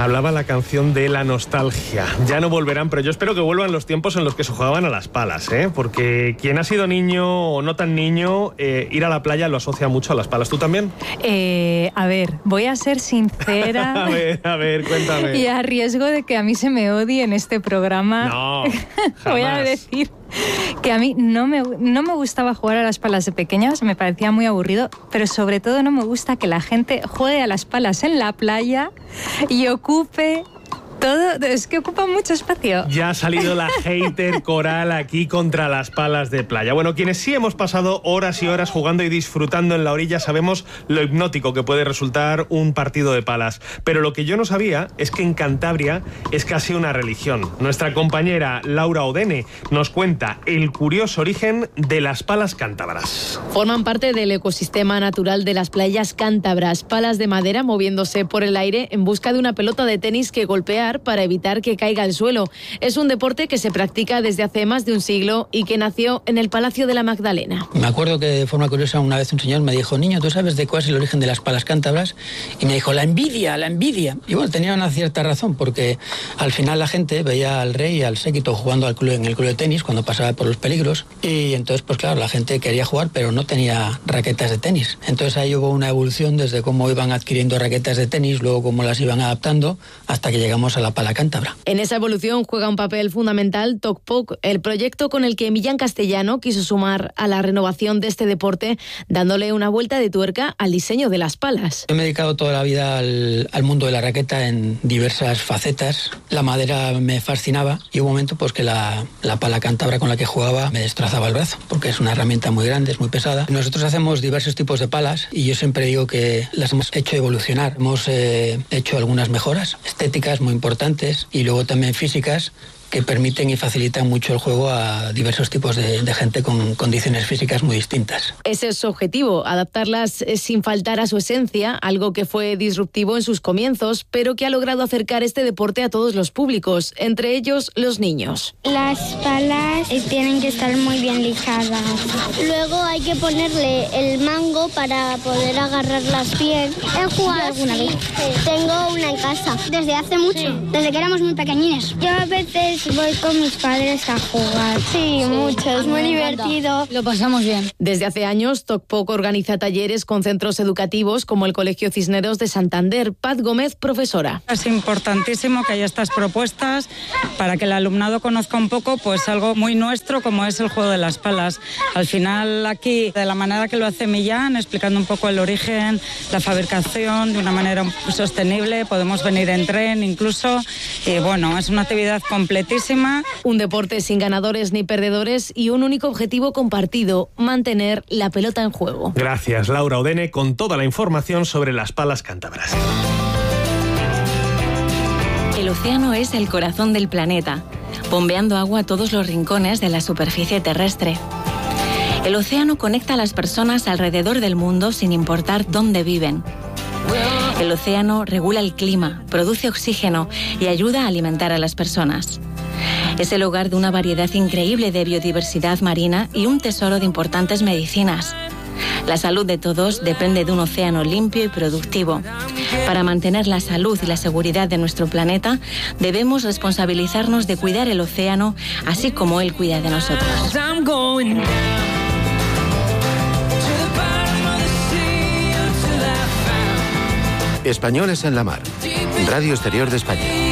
Hablaba la canción de la nostalgia. Ya no volverán, pero yo espero que vuelvan los tiempos en los que se jugaban a las palas, porque quien ha sido niño o no tan niño, ir a la playa lo asocia mucho a las palas. ¿Tú también? A ver, voy a ser sincera. a ver, cuéntame. Y a riesgo de que a mí se me odie en este programa, no, voy a decir que a mí no me gustaba jugar a las palas de pequeñas, me parecía muy aburrido, pero sobre todo no me gusta que la gente juegue a las palas en la playa y ocupe todo, es que ocupa mucho espacio. Ya ha salido la hater coral aquí contra las palas de playa. Bueno, quienes sí hemos pasado horas y horas jugando y disfrutando en la orilla sabemos lo hipnótico que puede resultar un partido de palas. Pero lo que yo no sabía es que en Cantabria es casi una religión. Nuestra compañera Laura Odene nos cuenta el curioso origen de las palas cántabras. Forman parte del ecosistema natural de las playas cántabras, palas de madera moviéndose por el aire en busca de una pelota de tenis que golpear para evitar que caiga al suelo. Es un deporte que se practica desde hace más de un siglo y que nació en el Palacio de la Magdalena. Me acuerdo que de forma curiosa una vez un señor me dijo: niño, ¿tú sabes de cuál es el origen de las palas cántabras? Y me dijo: la envidia. Y bueno, tenía una cierta razón, porque al final la gente veía al rey y al séquito jugando en el club de tenis cuando pasaba por los peligros, y entonces pues claro, la gente quería jugar pero no tenía raquetas de tenis. Entonces ahí hubo una evolución desde cómo iban adquiriendo raquetas de tenis, luego cómo las iban adaptando, hasta que llegamos a la pala cántabra. En esa evolución juega un papel fundamental Tokpok, el proyecto con el que Millán Castellano quiso sumar a la renovación de este deporte, dándole una vuelta de tuerca al diseño de las palas. Yo me he dedicado toda la vida al mundo de la raqueta en diversas facetas. La madera me fascinaba y hubo un momento pues que la pala cántabra con la que jugaba me destrozaba el brazo, porque es una herramienta muy grande, es muy pesada. Nosotros hacemos diversos tipos de palas y yo siempre digo que las hemos hecho evolucionar. Hemos hecho algunas mejoras estéticas muy importantes y luego también físicas, que permiten y facilitan mucho el juego a diversos tipos de gente con condiciones físicas muy distintas. Ese es su objetivo, adaptarlas sin faltar a su esencia, algo que fue disruptivo en sus comienzos, pero que ha logrado acercar este deporte a todos los públicos, entre ellos los niños. Las palas tienen que estar muy bien lijadas. Luego hay que ponerle el mango para poder agarrarlas bien. ¿He jugado alguna vez? Tengo una en casa. Desde hace mucho, desde que éramos muy pequeñines. Yo a veces voy con mis padres a jugar. Sí, mucho, es muy divertido. Lo pasamos bien. Desde hace años, Tokpok organiza talleres con centros educativos como el Colegio Cisneros de Santander. Paz Gómez, profesora. Es importantísimo que haya estas propuestas para que el alumnado conozca un poco pues algo muy nuestro como es el juego de las palas. Al final aquí, de la manera que lo hace Millán, explicando un poco el origen, la fabricación de una manera sostenible, podemos venir en tren incluso, y bueno, es una actividad completísima. Un deporte sin ganadores ni perdedores y un único objetivo compartido: mantener la pelota en juego. Gracias, Laura Odene, con toda la información sobre las palas cántabras. El océano es el corazón del planeta, bombeando agua a todos los rincones de la superficie terrestre. El océano conecta a las personas alrededor del mundo sin importar dónde viven. El océano regula el clima, produce oxígeno y ayuda a alimentar a las personas. Es el hogar de una variedad increíble de biodiversidad marina y un tesoro de importantes medicinas. La salud de todos depende de un océano limpio y productivo. Para mantener la salud y la seguridad de nuestro planeta, debemos responsabilizarnos de cuidar el océano, así como él cuida de nosotros. Españoles en la Mar, Radio Exterior de España.